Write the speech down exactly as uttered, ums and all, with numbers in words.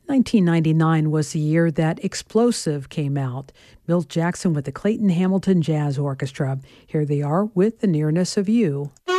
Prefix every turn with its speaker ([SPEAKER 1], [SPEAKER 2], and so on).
[SPEAKER 1] nineteen ninety-nine was the year that Explosive came out. Milt Jackson with the Clayton Hamilton Jazz Orchestra. Here they are with The Nearness of You.